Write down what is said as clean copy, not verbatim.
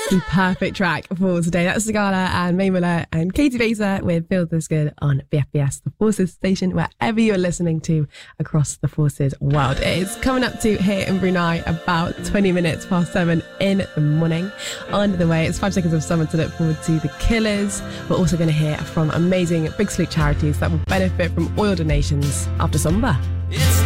The perfect track for today. That's Sigala and Mae Muller and Katie Baser with Feel This Good on BFBS, the Forces station, wherever you're listening to across the Forces world. It is coming up to here in Brunei about 20 minutes past 7 in the morning. On the way, it's 5 seconds of summer to look forward to The Killers. We're also going to hear from amazing Big Salute charities that will benefit from oil donations after Somba. It's